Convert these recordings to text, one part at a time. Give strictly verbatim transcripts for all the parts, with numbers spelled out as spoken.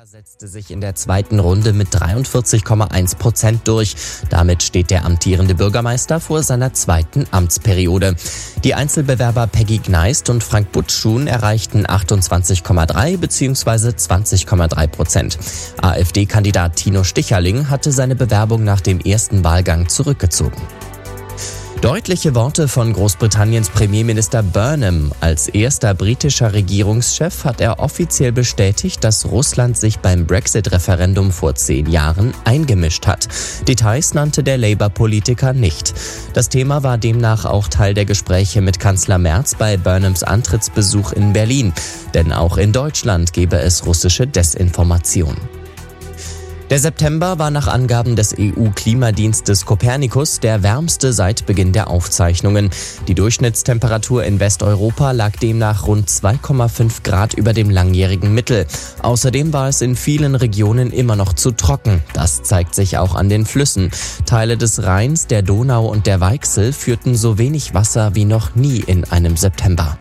Setzte sich in der zweiten Runde mit dreiundvierzig Komma eins Prozent durch. Damit steht der amtierende Bürgermeister vor seiner zweiten Amtsperiode. Die Einzelbewerber Peggy Gneist und Frank Buttschun erreichten achtundzwanzig Komma drei bzw. zwanzig Komma drei Prozent. AfD-Kandidat Tino Sticherling hatte seine Bewerbung nach dem ersten Wahlgang zurückgezogen. Deutliche Worte von Großbritanniens Premierminister Burnham. Als erster britischer Regierungschef hat er offiziell bestätigt, dass Russland sich beim Brexit-Referendum vor zehn Jahren eingemischt hat. Details nannte der Labour-Politiker nicht. Das Thema war demnach auch Teil der Gespräche mit Kanzler Merz bei Burnhams Antrittsbesuch in Berlin. Denn auch in Deutschland gebe es russische Desinformation. Der September war nach Angaben des E U-Klimadienstes Copernicus der wärmste seit Beginn der Aufzeichnungen. Die Durchschnittstemperatur in Westeuropa lag demnach rund zwei Komma fünf Grad über dem langjährigen Mittel. Außerdem war es in vielen Regionen immer noch zu trocken. Das zeigt sich auch an den Flüssen. Teile des Rheins, der Donau und der Weichsel führten so wenig Wasser wie noch nie in einem September.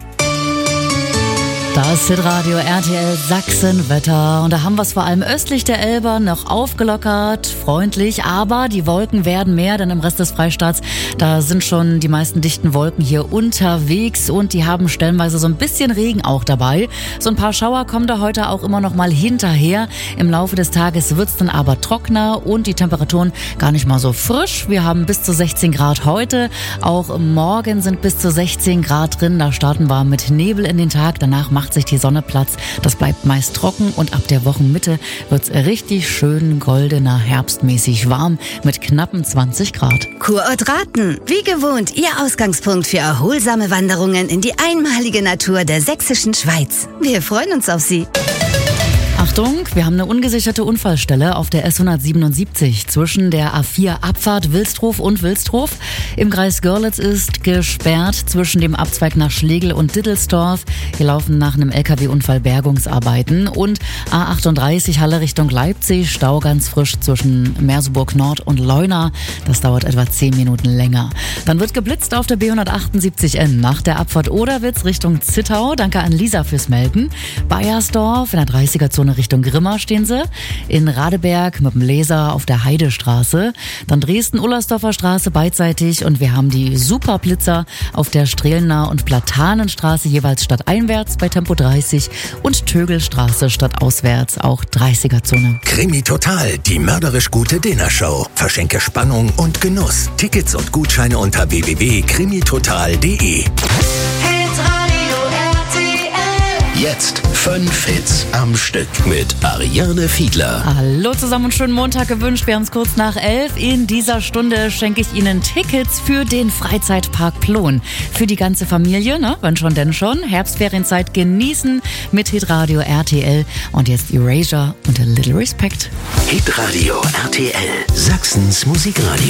Das Hitradio R T L Sachsenwetter. Und da haben wir es vor allem östlich der Elbe noch aufgelockert, freundlich. Aber die Wolken werden mehr, denn im Rest des Freistaats, da sind schon die meisten dichten Wolken hier unterwegs. Und die haben stellenweise so ein bisschen Regen auch dabei. So ein paar Schauer kommen da heute auch immer noch mal hinterher. Im Laufe des Tages wird es dann aber trockener und die Temperaturen gar nicht mal so frisch. Wir haben bis zu sechzehn Grad heute. Auch morgen sind bis zu sechzehn Grad drin. Da starten wir mit Nebel in den Tag. Danach macht sich die Sonne Platz. Das bleibt meist trocken und ab der Wochenmitte wird's richtig schön goldener, herbstmäßig warm mit knappen zwanzig Grad. Kurort Raten. Wie gewohnt, Ihr Ausgangspunkt für erholsame Wanderungen in die einmalige Natur der sächsischen Schweiz. Wir freuen uns auf Sie. Achtung, wir haben eine ungesicherte Unfallstelle auf der S hundertsiebenundsiebzig zwischen der A vier Abfahrt Wilstrof und Wilstrof. Im Kreis Görlitz ist gesperrt zwischen dem Abzweig nach Schlegel und Dittelsdorf. Hier laufen nach einem L K W-Unfall Bergungsarbeiten. Und A achtunddreißig Halle Richtung Leipzig, Stau ganz frisch zwischen Merseburg Nord und Leuna. Das dauert etwa zehn Minuten länger. Dann wird geblitzt auf der B hundertachtundsiebzig N nach der Abfahrt Oderwitz Richtung Zittau. Danke an Lisa fürs Melden. Bayersdorf in der dreißiger-Zone Richtung Grimma stehen sie. In Radeberg mit dem Laser auf der Heidestraße. Dann Dresden-Ullersdorfer Straße beidseitig. Und wir haben die Superblitzer auf der Strelner und Platanenstraße jeweils stadteinwärts bei Tempo dreißig und Tögelstraße stadtauswärts auch dreißiger-Zone. Krimi Total, die mörderisch gute Dinnershow. Verschenke Spannung und Genuss. Tickets und Gutscheine unter w w w punkt krimi total punkt de. Jetzt fünf Hits am Stück mit Ariane Fiedler. Hallo zusammen und schönen Montag gewünscht. Wir haben es kurz nach elf. In dieser Stunde schenke ich Ihnen Tickets für den Freizeitpark Plon. Für die ganze Familie, ne? Wenn schon, denn schon. Herbstferienzeit genießen mit Hitradio R T L. Und jetzt Erasure und a Little Respect. Hitradio R T L, Sachsens Musikradio.